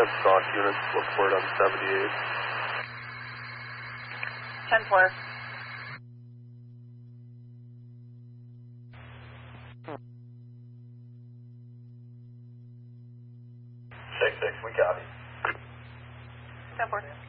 stock units, look for it on 78. 10-4. We copy. 10-4.